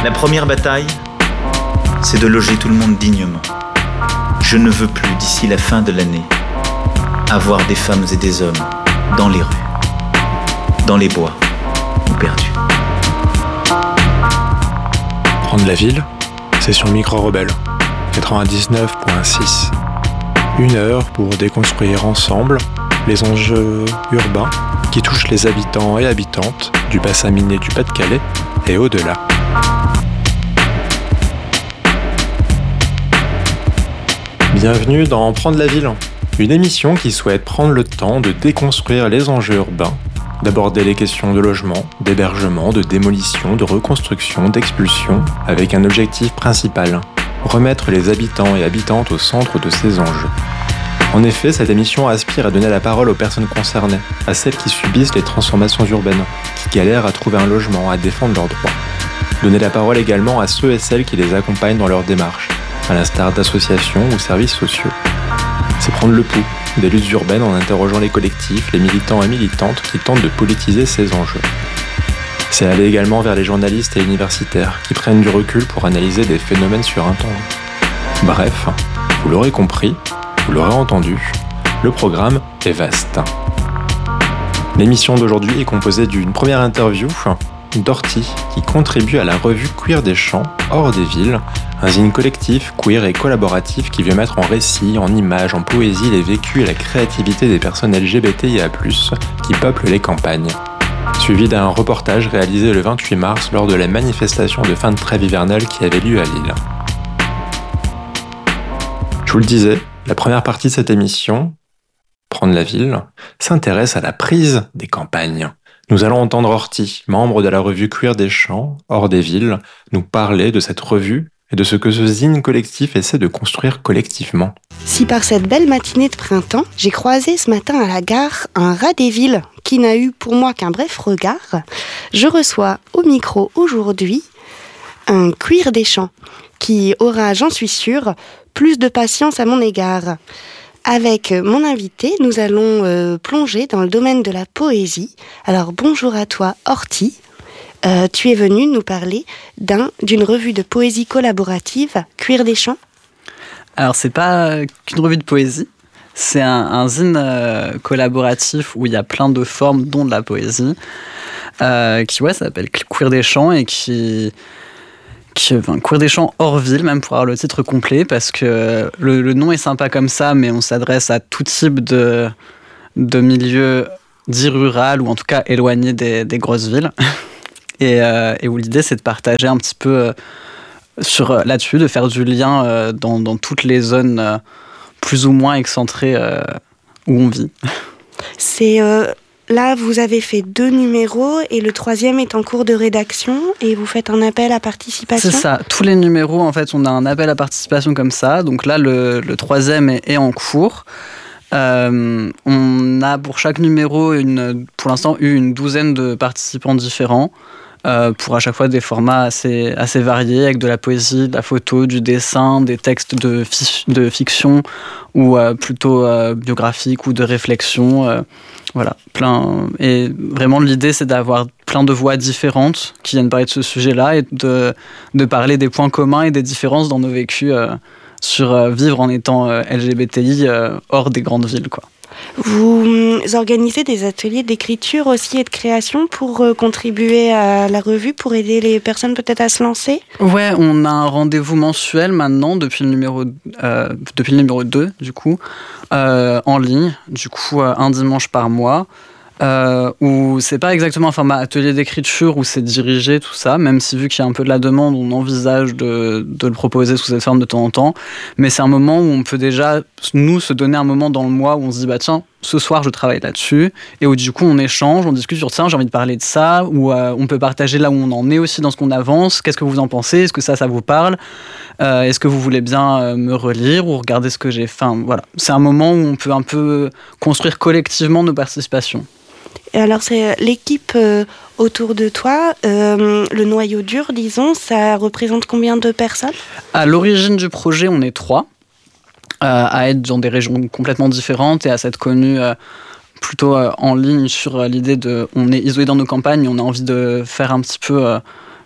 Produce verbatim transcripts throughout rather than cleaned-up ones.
La première bataille, c'est de loger tout le monde dignement. Je ne veux plus, d'ici la fin de l'année, avoir des femmes et des hommes dans les rues, dans les bois ou perdus. Prendre la ville, c'est sur Micro Rebelle, quatre-vingt-dix-neuf virgule six. Une heure pour déconstruire ensemble les enjeux urbains qui touchent les habitants et habitantes du bassin minier du Pas-de-Calais et au-delà. Bienvenue dans Prendre la ville, une émission qui souhaite prendre le temps de déconstruire les enjeux urbains, d'aborder les questions de logement, d'hébergement, de démolition, de reconstruction, d'expulsion, avec un objectif principal, remettre les habitants et habitantes au centre de ces enjeux. En effet, cette émission aspire à donner la parole aux personnes concernées, à celles qui subissent les transformations urbaines, qui galèrent à trouver un logement, à défendre leurs droits. Donner la parole également à ceux et celles qui les accompagnent dans leur démarche, à l'instar d'associations ou services sociaux. C'est prendre le pouls des luttes urbaines en interrogeant les collectifs, les militants et militantes qui tentent de politiser ces enjeux. C'est aller également vers les journalistes et universitaires qui prennent du recul pour analyser des phénomènes sur un temps long. Bref, vous l'aurez compris, vous l'aurez entendu, le programme est vaste. L'émission d'aujourd'hui est composée d'une première interview d'Orti, qui contribue à la revue Queer des Champs, hors des villes, un zine collectif, queer et collaboratif qui veut mettre en récit, en images, en poésie les vécus et la créativité des personnes L G B T I A plus, qui peuplent les campagnes. Suivi d'un reportage réalisé le vingt-huit mars lors de la manifestation de fin de trêve hivernale qui avait lieu à Lille. Je vous le disais, la première partie de cette émission, Prendre la ville, s'intéresse à la prise des campagnes. Nous allons entendre Orti, membre de la revue Queer des Champs, hors des villes, nous parler de cette revue et de ce que ce zine collectif essaie de construire collectivement. Si par cette belle matinée de printemps, j'ai croisé ce matin à la gare un rat des villes qui n'a eu pour moi qu'un bref regard, je reçois au micro aujourd'hui un Queer des Champs qui aura, j'en suis sûre, plus de patience à mon égard. Avec mon invité, nous allons euh, plonger dans le domaine de la poésie. Alors bonjour à toi Orti, euh, tu es venu nous parler d'un, d'une revue de poésie collaborative, Queer des Champs. Alors c'est pas qu'une revue de poésie, c'est un, un zine euh, collaboratif où il y a plein de formes dont de la poésie, euh, qui ouais, ça s'appelle Queer des Champs et qui... Qui, enfin, Queer des Champs hors ville, même pour avoir le titre complet, parce que le, le nom est sympa comme ça, mais on s'adresse à tout type de, de milieu dit rural, ou en tout cas éloigné des, des grosses villes. Et, euh, et où l'idée, c'est de partager un petit peu euh, sur, là-dessus, de faire du lien euh, dans, dans toutes les zones euh, plus ou moins excentrées euh, où on vit. C'est... Euh... Là, vous avez fait deux numéros et le troisième est en cours de rédaction et vous faites un appel à participation. C'est ça. Tous les numéros, en fait, on a un appel à participation comme ça. Donc là, le, le troisième est, est en cours. Euh, on a pour chaque numéro, une, pour l'instant, eu une douzaine de participants différents. Euh, pour à chaque fois des formats assez, assez variés, avec de la poésie, de la photo, du dessin, des textes de, fi- de fiction ou euh, plutôt euh, biographiques ou de réflexion. Euh, voilà, plein. Et vraiment, l'idée, c'est d'avoir plein de voix différentes qui viennent parler de ce sujet-là et de, de parler des points communs et des différences dans nos vécus euh, sur euh, vivre en étant euh, L G B T I euh, hors des grandes villes, quoi. Vous organisez des ateliers d'écriture aussi et de création pour euh, contribuer à la revue, pour aider les personnes peut-être à se lancer ? Ouais, on a un rendez-vous mensuel maintenant depuis le numéro, euh, depuis le numéro deux, du coup, euh, en ligne, du coup, euh, un dimanche par mois. Euh, où c'est pas exactement un format atelier d'écriture où c'est dirigé, tout ça, même si vu qu'il y a un peu de la demande, on envisage de, de le proposer sous cette forme de temps en temps. Mais c'est un moment où on peut déjà, nous, se donner un moment dans le mois où on se dit, bah tiens, ce soir, je travaille là-dessus. Et où du coup, on échange, on discute sur, tiens, j'ai envie de parler de ça, ou euh, on peut partager là où on en est aussi dans ce qu'on avance. Qu'est-ce que vous en pensez ? Est-ce que ça, ça vous parle ? euh, Est-ce que vous voulez bien euh, me relire ou regarder ce que j'ai fait ? Enfin, voilà. C'est un moment où on peut un peu construire collectivement nos participations. Alors, c'est l'équipe euh, autour de toi, euh, le noyau dur, disons, ça représente combien de personnes ? À l'origine du projet, on est trois, euh, à être dans des régions complètement différentes et à s'être connus euh, plutôt euh, en ligne sur euh, l'idée de... On est isolés dans nos campagnes, on a envie de faire un petit peu... Euh,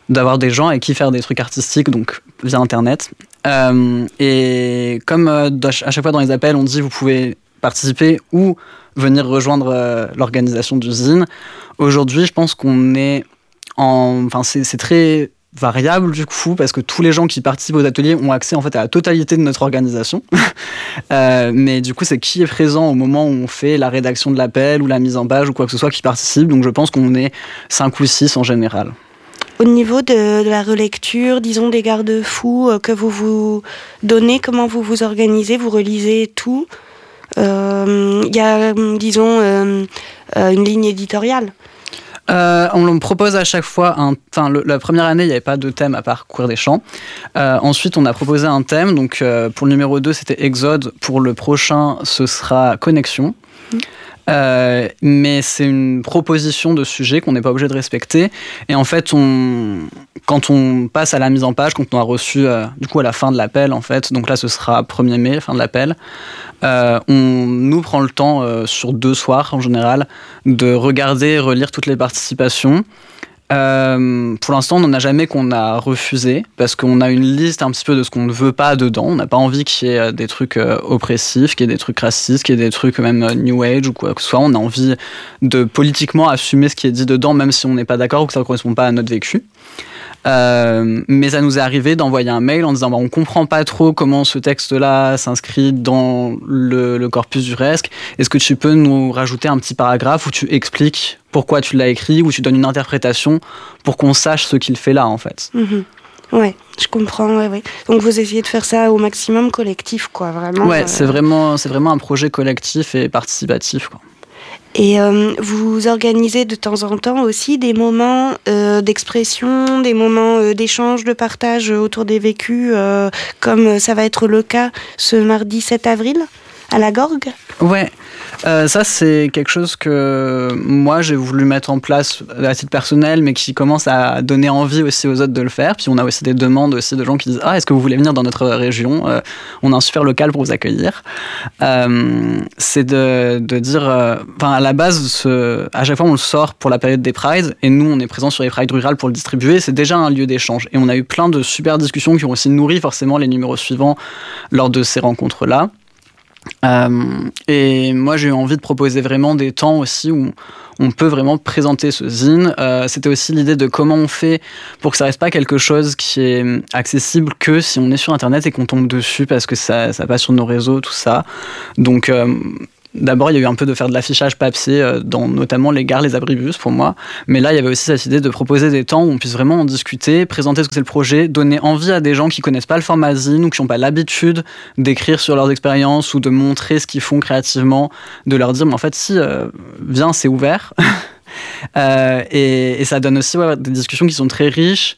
d'avoir des gens avec qui faire des trucs artistiques, donc via Internet. Euh, et comme euh, à chaque fois dans les appels, on dit vous pouvez participer ou venir rejoindre euh, l'organisation du zine, aujourd'hui, je pense qu'on est en... Enfin, c'est, c'est très variable du coup, parce que tous les gens qui participent aux ateliers ont accès en fait à la totalité de notre organisation. euh, mais du coup, c'est qui est présent au moment où on fait la rédaction de l'appel ou la mise en page ou quoi que ce soit qui participe. Donc je pense qu'on est cinq ou six en général. Au niveau de, de la relecture, disons des garde-fous euh, que vous vous donnez, comment vous vous organisez, vous relisez tout. Il euh, y a, disons, euh, euh, une ligne éditoriale. Euh, on, on propose à chaque fois un. Enfin, le, la première année, il n'y avait pas de thème à part Queer des Champs. Euh, ensuite, on a proposé un thème. Donc, euh, pour le numéro deux, c'était Exode. Pour le prochain, ce sera Connexion. Mmh. Euh, mais c'est une proposition de sujet qu'on n'est pas obligé de respecter. Et en fait, on, quand on passe à la mise en page, quand on a reçu, euh, du coup, à la fin de l'appel, en fait, donc là, ce sera premier mai, fin de l'appel, euh, on nous prend le temps, euh, sur deux soirs en général, de regarder et relire toutes les participations. Euh, pour l'instant, on n'en a jamais qu'on a refusé parce qu'on a une liste un petit peu de ce qu'on ne veut pas dedans. On n'a pas envie qu'il y ait des trucs euh, oppressifs, qu'il y ait des trucs racistes, qu'il y ait des trucs même euh, New Age ou quoi que ce soit. On a envie de politiquement assumer ce qui est dit dedans, même si on n'est pas d'accord ou que ça ne correspond pas à notre vécu. Euh, mais ça nous est arrivé d'envoyer un mail en disant bah, on comprend pas trop comment ce texte-là s'inscrit dans le, le corpus du R E S C. Est-ce que tu peux nous rajouter un petit paragraphe où tu expliques pourquoi tu l'as écrit, où tu donnes une interprétation pour qu'on sache ce qu'il fait là en fait. Mmh. Ouais, je comprends. Ouais, ouais. Donc vous essayez de faire ça au maximum collectif, quoi, vraiment. Ouais, euh... c'est vraiment, c'est vraiment un projet collectif et participatif, quoi. Et euh, vous organisez de temps en temps aussi des moments euh, d'expression, des moments euh, d'échange, de partage autour des vécus, euh, comme ça va être le cas ce mardi sept avril à la Gorgue. Ouais, euh, ça c'est quelque chose que moi j'ai voulu mettre en place à titre personnel, mais qui commence à donner envie aussi aux autres de le faire. Puis on a aussi des demandes aussi de gens qui disent « Ah, est-ce que vous voulez venir dans notre région euh, On a un super local pour vous accueillir. Euh, » C'est de, de dire... Enfin, euh, à la base, ce, à chaque fois on le sort pour la période des Prides, et nous on est présents sur les Prides rurales pour le distribuer. C'est déjà un lieu d'échange. Et on a eu plein de super discussions qui ont aussi nourri forcément les numéros suivants lors de ces rencontres-là. Euh, et moi j'ai eu envie de proposer vraiment des temps aussi où on peut vraiment présenter ce zine. Euh, c'était aussi l'idée de comment on fait pour que ça reste pas quelque chose qui est accessible que si on est sur internet et qu'on tombe dessus parce que ça, ça passe sur nos réseaux, tout ça. Donc euh, d'abord, il y a eu un peu de faire de l'affichage papier dans notamment les gares, les abribus pour moi. Mais là, il y avait aussi cette idée de proposer des temps où on puisse vraiment en discuter, présenter ce que c'est le projet, donner envie à des gens qui connaissent pas le format zine ou qui n'ont pas l'habitude d'écrire sur leurs expériences ou de montrer ce qu'ils font créativement, de leur dire, mais en fait, si, euh, viens, c'est ouvert. euh, et, et ça donne aussi ouais, des discussions qui sont très riches.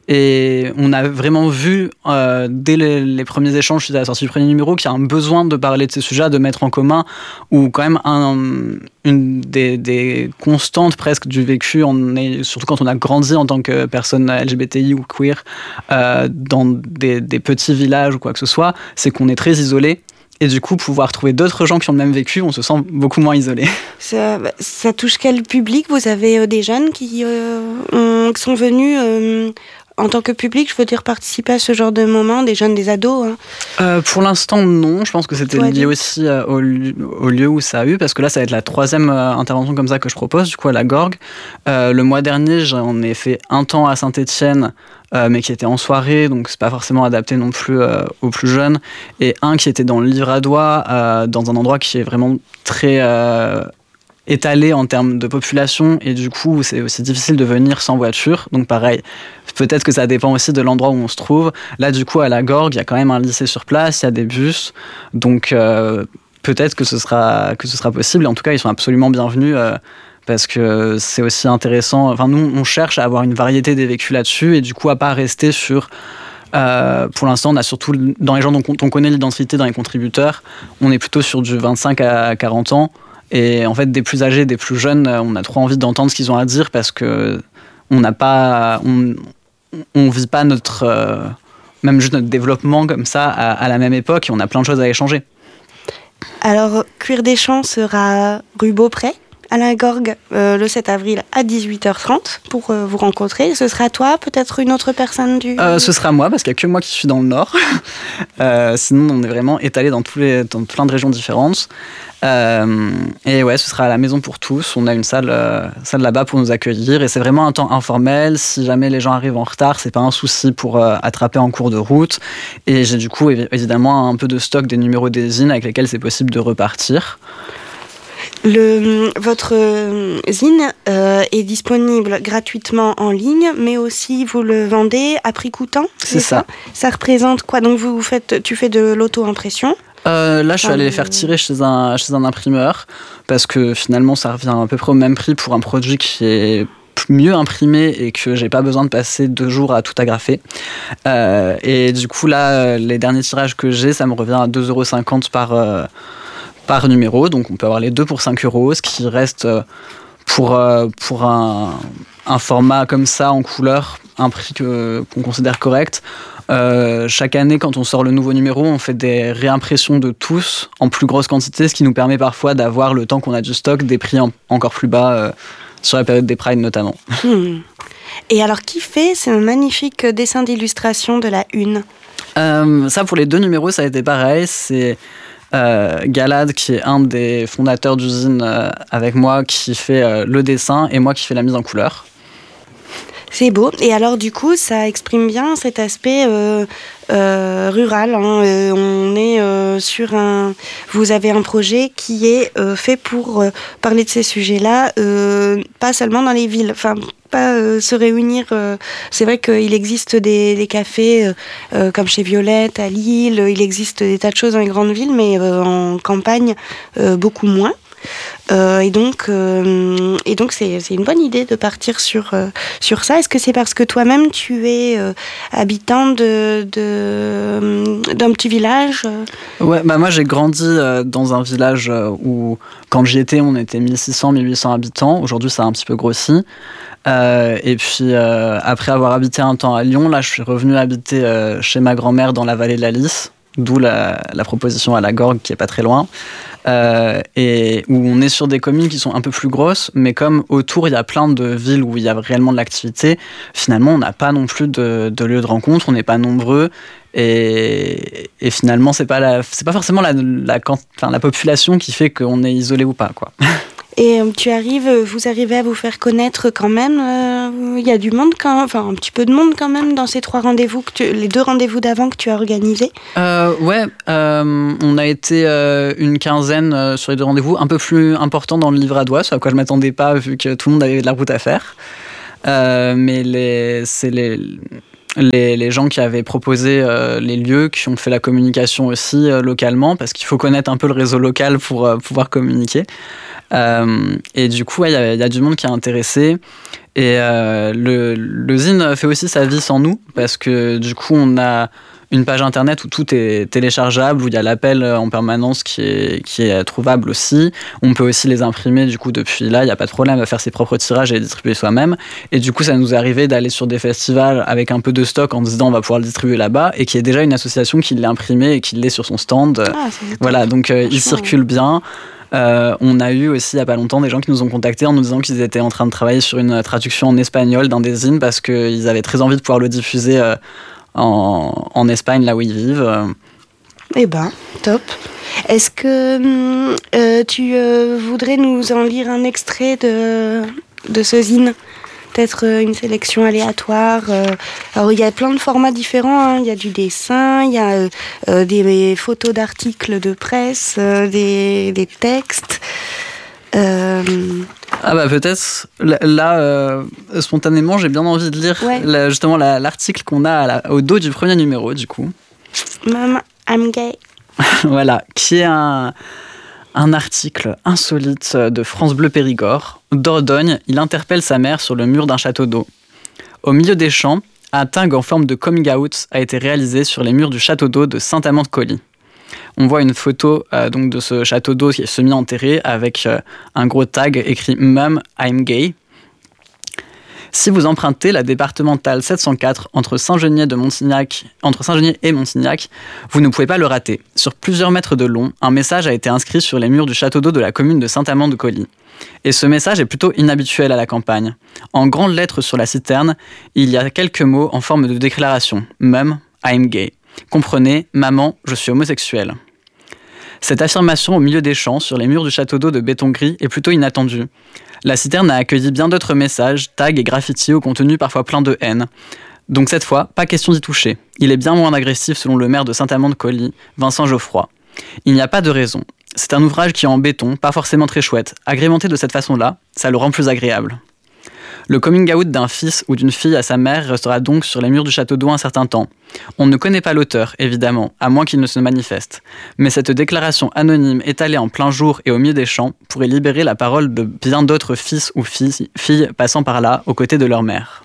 Et on a vraiment vu, euh, dès les, les premiers échanges suite à la sortie du premier numéro, qu'il y a un besoin de parler de ces sujets, de mettre en commun, ou quand même un, une des, des constantes presque du vécu, on est, surtout quand on a grandi en tant que personne L G B T I ou queer, euh, dans des, des petits villages ou quoi que ce soit, c'est qu'on est très isolé. Et du coup, pouvoir trouver d'autres gens qui ont le même vécu, on se sent beaucoup moins isolé. Ça, ça touche quel public ? Vous avez euh, des jeunes qui, euh, ont, qui sont venus... Euh en tant que public, je veux dire, participer à ce genre de moment, des jeunes, des ados hein. euh, Pour l'instant, non. Je pense que c'était lié aussi euh, au, au lieu où ça a eu, parce que là, ça va être la troisième euh, intervention comme ça que je propose, du coup, à la Gorgue. Euh, le mois dernier, j'en ai fait un temps à Saint-Étienne, euh, mais qui était en soirée, donc c'est pas forcément adapté non plus euh, aux plus jeunes. Et un qui était dans le Livradois, euh, dans un endroit qui est vraiment très... Euh, étalé en termes de population et du coup c'est aussi difficile de venir sans voiture, donc pareil, peut-être que ça dépend aussi de l'endroit où on se trouve. Là du coup à la Gorgue il y a quand même un lycée sur place, il y a des bus, donc euh, peut-être que ce sera, que ce sera possible, et en tout cas ils sont absolument bienvenus euh, parce que c'est aussi intéressant, enfin nous on cherche à avoir une variété des vécus là-dessus et du coup à pas rester sur Euh, pour l'instant, on a surtout, dans les gens dont on connaît l'identité dans les contributeurs, on est plutôt sur du vingt-cinq à quarante ans. Et en fait, des plus âgés, des plus jeunes, on a trop envie d'entendre ce qu'ils ont à dire parce que on n'a pas, on, on vit pas notre, euh, même juste notre développement comme ça à, à la même époque et on a plein de choses à échanger. Alors, Queer des Champs sera rue Beaupré à la Gorgue euh, le sept avril à dix-huit heures trente pour euh, vous rencontrer. Ce sera toi, peut-être une autre personne du... Euh, ce sera moi, parce qu'il n'y a que moi qui suis dans le Nord. euh, sinon, on est vraiment étalé dans, tous les, dans plein de régions différentes. Euh, et ouais, ce sera à la Maison pour tous. On a une salle, euh, salle là-bas pour nous accueillir. Et c'est vraiment un temps informel. Si jamais les gens arrivent en retard, c'est pas un souci pour euh, attraper en cours de route. Et j'ai du coup, évidemment, un peu de stock des numéros des zines avec lesquels c'est possible de repartir. Le, votre euh, zine euh, est disponible gratuitement en ligne, mais aussi vous le vendez à prix coûtant. C'est, c'est ça. ça. Ça représente quoi? Donc vous faites, tu fais de l'auto-impression. Euh, là, je suis allé les faire tirer chez un, chez un imprimeur parce que finalement, ça revient à peu près au même prix pour un produit qui est mieux imprimé et que j'ai pas besoin de passer deux jours à tout agrafer. Euh, et du coup, là, les derniers tirages que j'ai, ça me revient à deux euros cinquante par, euh, par numéro. Donc, on peut avoir les deux pour cinq euros, ce qui reste pour, euh, pour un, un format comme ça en couleur, un prix que, qu'on considère correct. Euh, chaque année, quand on sort le nouveau numéro, on fait des réimpressions de tous en plus grosse quantité, ce qui nous permet parfois d'avoir, le temps qu'on a du stock, des prix en, encore plus bas, euh, sur la période des Pride notamment. Hmm. Et alors, qui fait ce magnifique dessin d'illustration de la une? euh, Ça, pour les deux numéros, ça a été pareil. C'est euh, Galad, qui est un des fondateurs d'usine euh, avec moi, qui fait euh, le dessin, et moi qui fais la mise en couleur. C'est beau. Et alors, du coup, ça exprime bien cet aspect euh, euh, rural. Hein. Euh, on est euh, sur un... Vous avez un projet qui est euh, fait pour euh, parler de ces sujets-là, euh, pas seulement dans les villes. Enfin, pas euh, se réunir. Euh, c'est vrai qu'il existe des, des cafés euh, euh, comme chez Violette, à Lille. Il existe des tas de choses dans les grandes villes, mais euh, en campagne, euh, beaucoup moins. Euh, et donc, euh, et donc c'est, c'est une bonne idée de partir sur, euh, sur ça. Est-ce que c'est parce que toi-même, tu es euh, habitant de, de, d'un petit village? Ouais, bah moi j'ai grandi euh, dans un village euh, où, quand j'y étais, on était mille six cents, mille huit cents habitants. Aujourd'hui, ça a un petit peu grossi. Euh, et puis, euh, après avoir habité un temps à Lyon, là, je suis revenu habiter euh, chez ma grand-mère dans la vallée de la Lys, d'où la, la proposition à la Gorgue, qui est pas très loin. Euh, et où on est sur des communes qui sont un peu plus grosses, mais comme autour il y a plein de villes où il y a réellement de l'activité, finalement on n'a pas non plus de, de lieu de rencontre, on n'est pas nombreux, et, et finalement c'est pas, la, c'est pas forcément la, la, enfin, la population qui fait qu'on est isolé ou pas, quoi. Et tu arrives, vous arrivez à vous faire connaître quand même. Il euh, y a du monde, quand, enfin un petit peu de monde quand même dans ces trois rendez-vous, que tu, les deux rendez-vous d'avant que tu as organisés. Euh, ouais, euh, on a été euh, une quinzaine euh, sur les deux rendez-vous, un peu plus important dans le Livradois, ce à quoi je m'attendais pas vu que tout le monde avait de la route à faire. Euh, mais les, c'est les Les, les gens qui avaient proposé euh, les lieux, qui ont fait la communication aussi euh, localement, parce qu'il faut connaître un peu le réseau local pour euh, pouvoir communiquer. Euh, et du coup, il ouais, y, y a du monde qui est intéressé. Et euh, le, le zine fait aussi sa vie sans nous, parce que du coup, on a une page internet où tout est téléchargeable, où il y a l'appel en permanence qui est, qui est trouvable aussi. On peut aussi les imprimer du coup depuis là, il n'y a pas de problème à faire ses propres tirages et les distribuer soi-même. Et du coup, ça nous est arrivé d'aller sur des festivals avec un peu de stock en disant on va pouvoir le distribuer là-bas, et qu'il y ait déjà une association qui l'a imprimé et qui l'ait sur son stand. Ah, voilà, donc euh, il circule bien. Euh, on a eu aussi il n'y a pas longtemps des gens qui nous ont contactés en nous disant qu'ils étaient en train de travailler sur une traduction en espagnol d'un des zines parce qu'ils avaient très envie de pouvoir le diffuser euh, en, en Espagne, là où ils vivent. Eh ben, top. Est-ce que euh, tu euh, voudrais nous en lire un extrait de, de ce zine ? Peut-être une sélection aléatoire. Alors, il y a plein de formats différents. Hein. Il y a du dessin, il y a euh, des photos d'articles de presse, euh, des, des textes. Euh... Ah bah peut-être. Là, euh, spontanément, j'ai bien envie de lire ouais. la, justement la, l'article qu'on a à la, au dos du premier numéro, du coup. Mom, I'm gay. Voilà, qui est un... Un article insolite de France Bleu Périgord. Dordogne, il interpelle sa mère sur le mur d'un château d'eau. Au milieu des champs, un tag en forme de coming out a été réalisé sur les murs du château d'eau de Saint-Amand-de-Coly. On voit une photo euh, donc de ce château d'eau qui est semi-enterré avec euh, un gros tag écrit « Mum, I'm gay ». Si vous empruntez la départementale sept cent quatre entre Saint-Geniez de Montignac, entre Saint-Geniez et Montignac, vous ne pouvez pas le rater. Sur plusieurs mètres de long, un message a été inscrit sur les murs du château d'eau de la commune de Saint-Amand-de-Coly. Et ce message est plutôt inhabituel à la campagne. En grandes lettres sur la citerne, il y a quelques mots en forme de déclaration. Mum, I'm gay. Comprenez, maman, je suis homosexuel. Cette affirmation au milieu des champs, sur les murs du château d'eau de béton gris, est plutôt inattendue. La citerne a accueilli bien d'autres messages, tags et graffitis au contenu parfois plein de haine. Donc cette fois, pas question d'y toucher. Il est bien moins agressif selon le maire de Saint-Amand-de-Coly, Vincent Geoffroy. Il n'y a pas de raison. C'est un ouvrage qui est en béton, pas forcément très chouette. Agrémenté de cette façon-là, ça le rend plus agréable. Le coming out d'un fils ou d'une fille à sa mère restera donc sur les murs du château d'eau un certain temps. On ne connaît pas l'auteur, évidemment, à moins qu'il ne se manifeste. Mais cette déclaration anonyme étalée en plein jour et au milieu des champs pourrait libérer la parole de bien d'autres fils ou filles, filles passant par là, aux côtés de leur mère.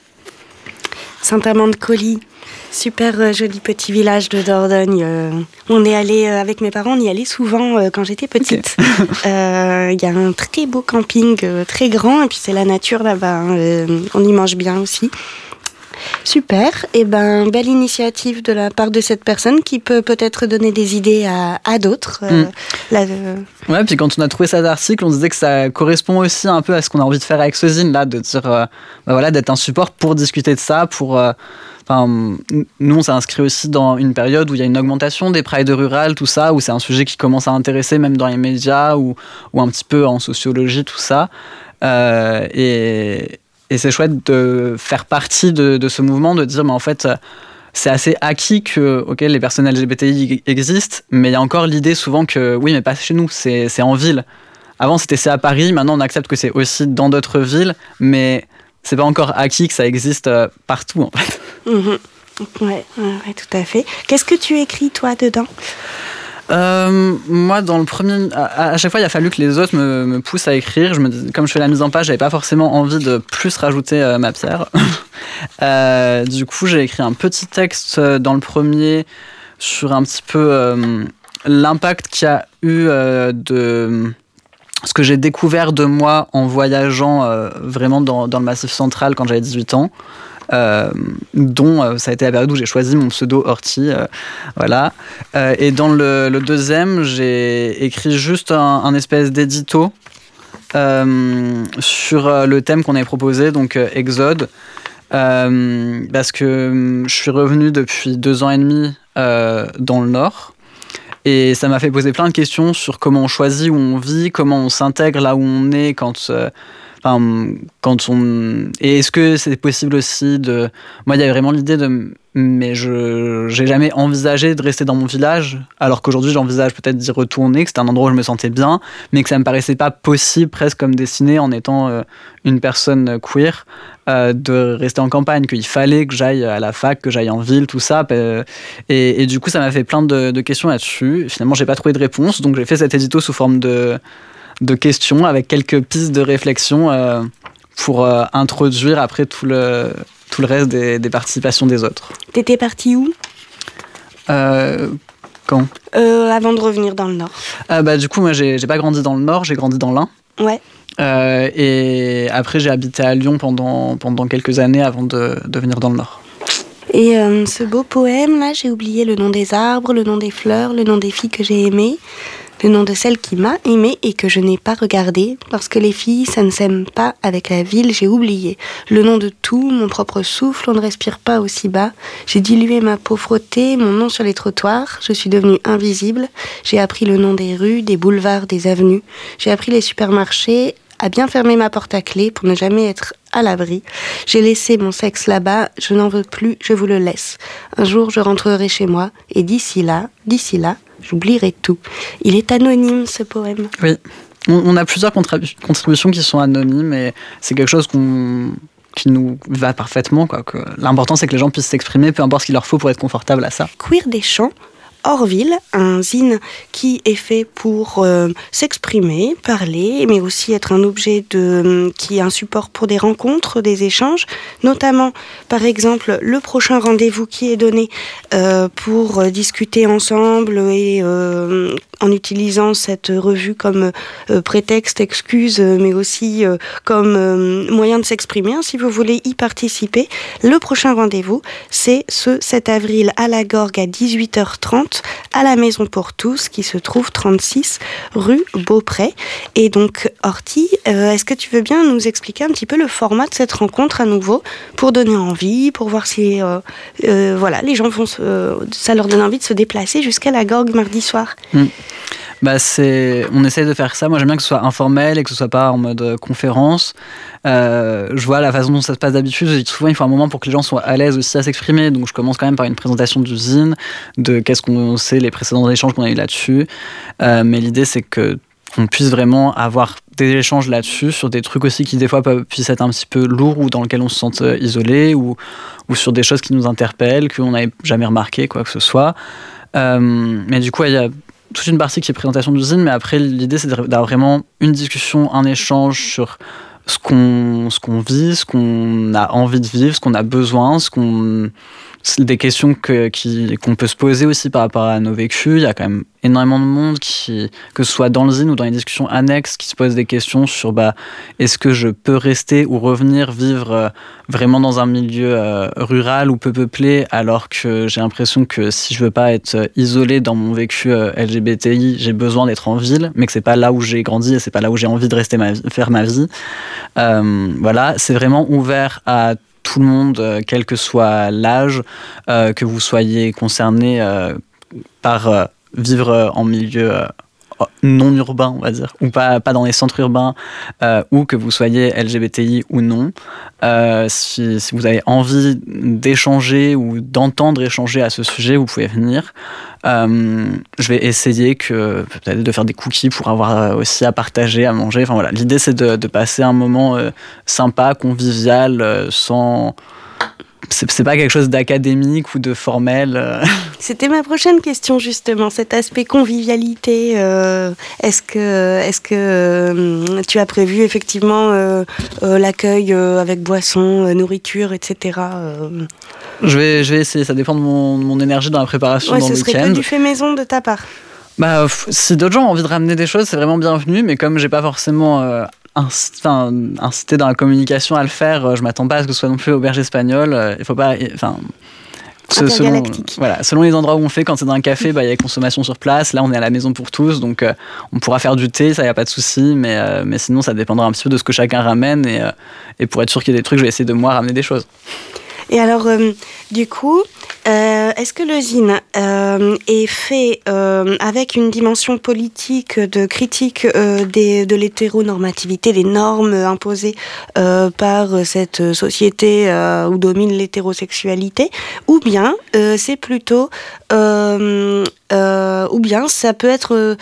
Saint-Amand-de-Coly, super euh, joli petit village de Dordogne. Euh, on est allé euh, avec mes parents, on y allait souvent euh, quand j'étais petite. Il okay. euh, y a un très beau camping, euh, très grand, et puis c'est la nature là-bas. Hein, euh, on y mange bien aussi. Super, et ben belle initiative de la part de cette personne qui peut peut-être donner des idées à, à d'autres. Euh, mm. là, euh... Ouais, puis quand on a trouvé cet article, on disait que ça correspond aussi un peu à ce qu'on a envie de faire avec ce zine là, de dire, euh, bah voilà, d'être un support pour discuter de ça, pour. Euh, Enfin, nous, on s'est inscrit aussi dans une période où il y a une augmentation des prides rurales, tout ça, où c'est un sujet qui commence à intéresser même dans les médias ou, ou un petit peu en sociologie, tout ça. Euh, et, et c'est chouette de faire partie de, de ce mouvement, de dire, mais en fait, c'est assez acquis que okay, les personnes L G B T I existent, mais il y a encore l'idée souvent que, oui, mais pas chez nous, c'est, c'est en ville. Avant, c'était c'est à Paris, maintenant, on accepte que c'est aussi dans d'autres villes, mais c'est pas encore acquis que ça existe partout, en fait. Mmh. Ouais, ouais, tout à fait. Qu'est-ce que tu écris, toi, dedans ? Euh, moi, dans le premier, à, à chaque fois, il a fallu que les autres me, me poussent à écrire. Je me, comme je fais la mise en page, j'avais pas forcément envie de plus rajouter euh, ma pierre. euh, du coup, j'ai écrit un petit texte dans le premier sur un petit peu euh, l'impact qu'il y a eu euh, de ce que j'ai découvert de moi en voyageant euh, vraiment dans, dans le Massif central quand j'avais dix-huit ans. Euh, dont euh, ça a été la période où j'ai choisi mon pseudo Horty, euh, voilà. Euh, et dans le, le deuxième, j'ai écrit juste un, un espèce d'édito euh, sur euh, le thème qu'on avait proposé, donc euh, Exode, euh, parce que euh, je suis revenu depuis deux ans et demi euh, dans le Nord. Et ça m'a fait poser plein de questions sur comment on choisit où on vit, comment on s'intègre là où on est quand... Euh, Enfin, quand on... Et est-ce que c'est possible aussi de... Moi, il y avait vraiment l'idée de... Mais je j'ai jamais envisagé de rester dans mon village, alors qu'aujourd'hui, j'envisage peut-être d'y retourner, que c'était un endroit où je me sentais bien, mais que ça me paraissait pas possible, presque comme destiné, en étant euh, une personne queer, euh, de rester en campagne, qu'il fallait que j'aille à la fac, que j'aille en ville, tout ça. Euh, et, et du coup, ça m'a fait plein de, de questions là-dessus. Finalement, j'ai pas trouvé de réponse, donc j'ai fait cet édito sous forme de... de questions avec quelques pistes de réflexion euh, pour euh, introduire après tout le, tout le reste des, des participations des autres. T'étais partie où ? euh, Quand euh, Avant de revenir dans le Nord. euh, bah, Du coup, moi, j'ai, j'ai pas grandi dans le Nord, j'ai grandi dans l'Ain. Ouais. Euh, et après, j'ai habité à Lyon pendant, pendant quelques années avant de, de venir dans le Nord. Et euh, ce beau poème, là, j'ai oublié le nom des arbres, le nom des fleurs, le nom des filles que j'ai aimées. Le nom de celle qui m'a aimée et que je n'ai pas regardée, parce que les filles, ça ne s'aime pas avec la ville, j'ai oublié. Le nom de tout, mon propre souffle, on ne respire pas aussi bas. J'ai dilué ma peau frottée, mon nom sur les trottoirs, je suis devenue invisible. J'ai appris le nom des rues, des boulevards, des avenues. J'ai appris les supermarchés, à bien fermer ma porte à clé pour ne jamais être à l'abri. J'ai laissé mon sexe là-bas, je n'en veux plus, je vous le laisse. Un jour, je rentrerai chez moi, et d'ici là, d'ici là, j'oublierai tout. Il est anonyme, ce poème. Oui, on, on a plusieurs contribu- contributions qui sont anonymes, et c'est quelque chose qu'on, qui nous va parfaitement, quoi. Que l'important, c'est que les gens puissent s'exprimer, peu importe ce qu'il leur faut pour être confortable à ça. Queer des champs, hors ville, un zine qui est fait pour euh, s'exprimer, parler, mais aussi être un objet de, qui est un support pour des rencontres, des échanges, notamment, par exemple, le prochain rendez-vous qui est donné euh, pour discuter ensemble et euh, en utilisant cette revue comme euh, prétexte, excuse, mais aussi euh, comme euh, moyen de s'exprimer. Hein, si vous voulez y participer, le prochain rendez-vous, c'est ce sept avril à la Gorgue à dix-huit heures trente à la Maison pour tous, qui se trouve trente-six rue Beaupré. Et donc, Horty, euh, est-ce que tu veux bien nous expliquer un petit peu le format de cette rencontre à nouveau, pour donner envie, pour voir si euh, euh, voilà, les gens vont se, euh, ça leur donne envie de se déplacer jusqu'à la Gorgue mardi soir. Mmh. Bah c'est, on essaye de faire ça. Moi, j'aime bien que ce soit informel et que ce soit pas en mode euh, conférence. Euh, je vois la façon dont ça se passe d'habitude. Je dis souvent, il faut un moment pour que les gens soient à l'aise aussi à s'exprimer. Donc, je commence quand même par une présentation du zine, de qu'est-ce qu'on sait, les précédents échanges qu'on a eu là-dessus. Euh, mais l'idée, c'est que on puisse vraiment avoir des échanges là-dessus, sur des trucs aussi qui des fois peuvent, puissent être un petit peu lourds ou dans lesquels on se sente isolé, ou, ou sur des choses qui nous interpellent, qu'on n'avait jamais remarqué, quoi que ce soit. Euh, mais du coup, il y a toute une partie qui est présentation d'usine, mais après, l'idée, c'est d'avoir vraiment une discussion, un échange sur ce qu'on, ce qu'on vit, ce qu'on a envie de vivre, ce qu'on a besoin, ce qu'on... des questions que, qui, qu'on peut se poser aussi par rapport à nos vécus. Il y a quand même énormément de monde, qui, que ce soit dans le zine ou dans les discussions annexes, qui se posent des questions sur bah, est-ce que je peux rester ou revenir vivre euh, vraiment dans un milieu euh, rural ou peu peuplé, alors que j'ai l'impression que si je veux pas être isolé dans mon vécu euh, L G B T I, j'ai besoin d'être en ville, mais que c'est pas là où j'ai grandi et c'est pas là où j'ai envie de rester ma vie, faire ma vie. Euh, voilà, c'est vraiment ouvert à tout le monde, euh, quel que soit l'âge, euh, que vous soyez concerné euh, par euh, vivre euh, en milieu euh, non urbain, on va dire, ou pas, pas dans les centres urbains, euh, ou que vous soyez L G B T I ou non. Euh, si, si vous avez envie d'échanger ou d'entendre échanger à ce sujet, vous pouvez venir. Euh, je vais essayer que, peut-être de faire des cookies pour avoir aussi à partager, à manger. Enfin voilà, l'idée c'est de, de passer un moment euh, sympa, convivial, euh, sans... C'est, c'est pas quelque chose d'académique ou de formel. Euh. C'était ma prochaine question, justement, cet aspect convivialité. Euh, est-ce que, est-ce que euh, tu as prévu effectivement euh, euh, l'accueil euh, avec boissons, euh, nourriture, et cetera euh... je, vais, je vais essayer, ça dépend de mon, mon énergie dans la préparation, ouais, dans le week-end. Ce serait que du fait maison de ta part. Bah, si d'autres gens ont envie de ramener des choses, c'est vraiment bienvenu, mais comme j'ai pas forcément... Euh, Enfin, incité dans la communication à le faire, je m'attends pas à ce que ce soit non plus auberge espagnole. Il faut pas, enfin, selon, voilà, selon les endroits où on fait, quand c'est dans un café, bah il y a consommation sur place. Là, on est à la Maison pour tous, donc euh, on pourra faire du thé, ça y a pas de souci. Mais euh, mais sinon, ça dépendra un petit peu de ce que chacun ramène et euh, et pour être sûr qu'il y ait des trucs, je vais essayer de moi ramener des choses. Et alors, euh, du coup, euh, est-ce que le zine euh, est fait euh, avec une dimension politique de critique euh, des, de l'hétéronormativité, des normes imposées euh, par cette société euh, où domine l'hétérosexualité, ou bien euh, c'est plutôt, euh, euh, ou bien ça peut être...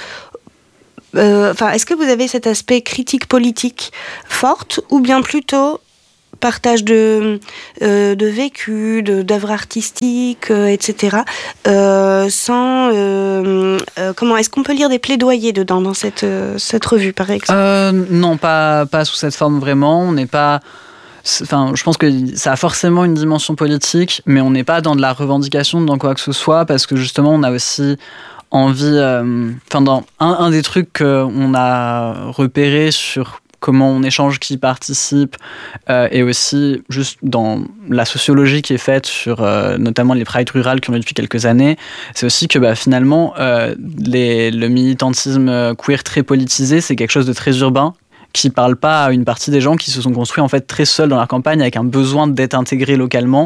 Euh, enfin, est-ce que vous avez cet aspect critique politique forte, ou bien plutôt partage de, euh, de vécu, de, d'œuvres artistiques, euh, et cetera. Euh, sans, euh, euh, comment est-ce qu'on peut lire des plaidoyers dedans dans cette, euh, cette revue, par exemple euh, Non, pas, pas sous cette forme vraiment. On n'est pas. Enfin, je pense que ça a forcément une dimension politique, mais on n'est pas dans de la revendication, dans quoi que ce soit, parce que justement, on a aussi envie. Euh, enfin, dans un, un des trucs qu'on a repéré sur comment on échange, qui participe, euh, et aussi juste dans la sociologie qui est faite sur euh, notamment les prides rurales qui ont lieu depuis quelques années, c'est aussi que bah, finalement euh, les, le militantisme queer très politisé, c'est quelque chose de très urbain, qui ne parle pas à une partie des gens qui se sont construits en fait très seuls dans leur campagne avec un besoin d'être intégrés localement.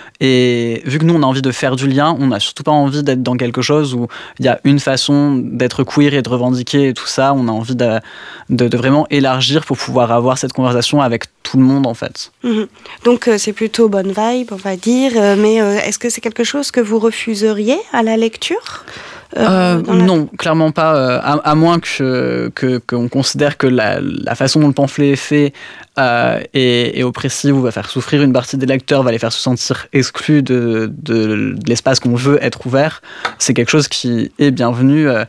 Et vu que nous on a envie de faire du lien, on n'a surtout pas envie d'être dans quelque chose où il y a une façon d'être queer et de revendiquer et tout ça. On a envie de, de, de vraiment élargir pour pouvoir avoir cette conversation avec tout le monde en fait. Mmh. Donc euh, c'est plutôt bonne vibe on va dire, euh, mais euh, est-ce que c'est quelque chose que vous refuseriez à la lecture ? Euh, la... Non, clairement pas, euh, à, à moins que, que, qu'on considère que la, la façon dont le pamphlet est fait euh, est, est oppressive ou va faire souffrir une partie des lecteurs, va les faire se sentir exclus de, de, de l'espace qu'on veut être ouvert. C'est quelque chose qui est bienvenu euh,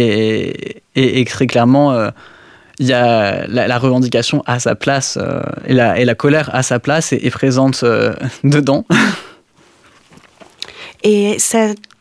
et, et, et très clairement... Euh, il y a la, la revendication à sa place euh, et, la, et la colère à sa place et est présente euh, dedans. Et ça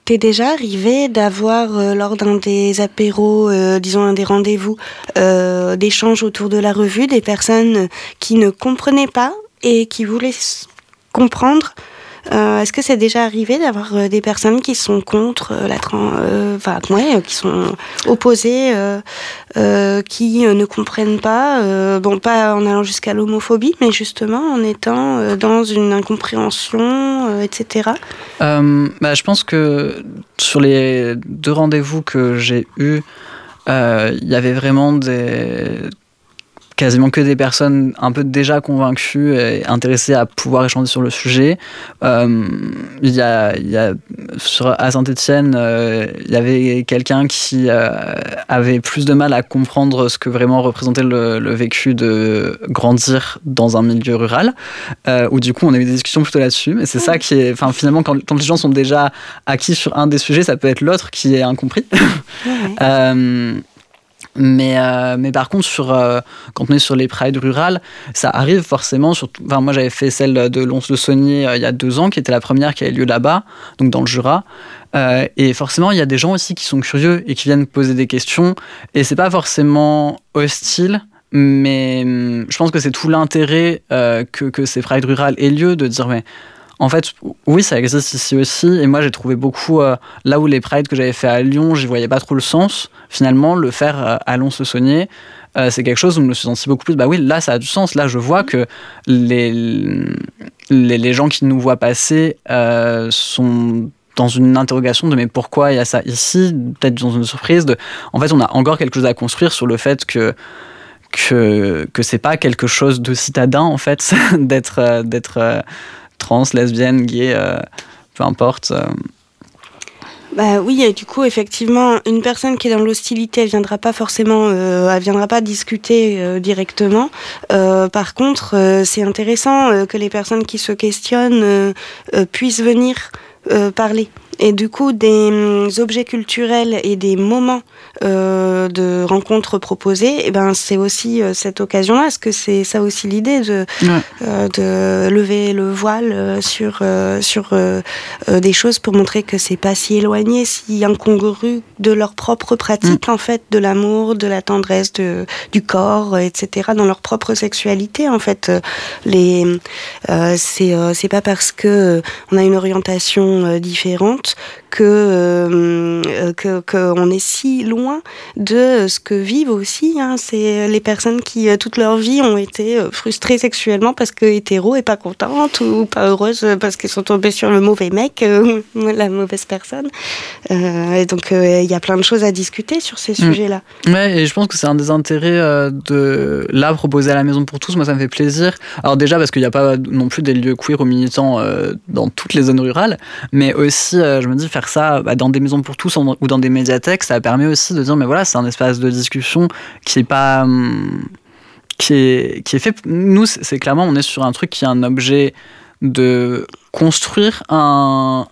t'es déjà arrivé d'avoir, euh, lors d'un des apéros, euh, disons un des rendez-vous, euh, d'échanges autour de la revue, des personnes qui ne comprenaient pas et qui voulaient s- comprendre. Euh, est-ce que c'est déjà arrivé d'avoir euh, des personnes qui sont contre euh, la trans, euh, enfin ouais, qui sont opposées, euh, euh, qui euh, ne comprennent pas, euh, bon pas en allant jusqu'à l'homophobie, mais justement en étant euh, dans une incompréhension, euh, et cetera. Euh, bah, je pense que sur les deux rendez-vous que j'ai eus, euh, il y avait vraiment des... quasiment que des personnes un peu déjà convaincues et intéressées à pouvoir échanger sur le sujet. Euh, il y a, il y a, sur, à Saint-Étienne, euh, il y avait quelqu'un qui euh, avait plus de mal à comprendre ce que vraiment représentait le, le vécu de grandir dans un milieu rural, euh, où du coup on a eu des discussions plutôt là-dessus. Mais c'est ça qui est... Enfin, finalement, quand, quand les gens sont déjà acquis sur un des sujets, ça peut être l'autre qui est incompris. Ouais. euh, Mais, euh, mais par contre, sur, euh, quand on est sur les prides rurales, ça arrive forcément. Sur, enfin, moi, j'avais fait celle de Lons-le-Saunier euh, il y a deux ans, qui était la première qui a eu lieu là-bas, donc dans le Jura. Euh, et forcément, il y a des gens aussi qui sont curieux et qui viennent poser des questions. Et c'est pas forcément hostile, mais hum, je pense que c'est tout l'intérêt euh, que, que ces prides rurales aient lieu, de dire mais en fait, oui, ça existe ici aussi. Et moi, j'ai trouvé beaucoup... Euh, là où les prides que j'avais fait à Lyon, j'y voyais pas trop le sens. Finalement, le faire euh, à Lons-le-Saunier, euh, c'est quelque chose où je me suis senti beaucoup plus... Bah oui, là, ça a du sens. Là, je vois que les, les, les gens qui nous voient passer euh, sont dans une interrogation de mais pourquoi il y a ça ici, peut-être dans une surprise. De, en fait, on a encore quelque chose à construire sur le fait que que, que c'est pas quelque chose de citadin, en fait, d'être... Euh, d'être euh, trans, lesbienne, gay, euh, peu importe. Euh. Bah oui, et du coup, effectivement, une personne qui est dans l'hostilité, elle viendra pas forcément, euh, elle viendra pas discuter euh, directement. Euh, par contre, euh, c'est intéressant euh, que les personnes qui se questionnent euh, euh, puissent venir euh, parler. Et du coup, des hum, objets culturels et des moments euh, de rencontres proposés, et ben c'est aussi euh, cette occasion-là, parce que c'est ça aussi l'idée de Ouais. euh, de lever le voile euh, sur euh, sur euh, euh, des choses pour montrer que c'est pas si éloigné, si incongru de leur propre pratique, mm. en fait, de l'amour, de la tendresse, de, du corps, et cetera, dans leur propre sexualité, en fait. Euh, les euh, c'est euh, c'est pas parce que euh, on a une orientation euh, différente que euh, que qu'on est si loin de ce que vivent aussi, hein. C'est les personnes qui euh, toute leur vie ont été euh, frustrées sexuellement parce que hétéro et pas contentes, ou pas heureuses parce qu'ils sont tombés sur le mauvais mec, euh, la mauvaise personne. Euh, et donc il euh, y a plein de choses à discuter sur ces mmh. sujets-là. Ouais, et je pense que c'est un des intérêts euh, de là proposer à la Maison pour tous. Moi, ça me fait plaisir. Alors déjà parce qu'il n'y a pas non plus des lieux queer ou militants euh, dans toutes les zones rurales, mais aussi euh, je me dis faire ça bah, dans des maisons pour tous en, ou dans des médiathèques, ça permet aussi de dire mais voilà, c'est un espace de discussion qui est pas hum, qui est qui est fait. Nous, c'est, c'est clairement on est sur un truc qui est un objet de construire un,